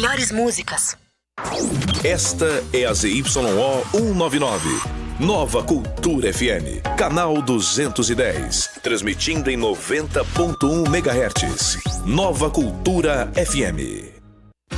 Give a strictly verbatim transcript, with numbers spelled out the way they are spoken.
melhores músicas. Esta é a Z Y O cento e noventa e nove. Nova Cultura F M, canal duzentos e dez, transmitindo em noventa ponto um megahertz. Nova Cultura F M.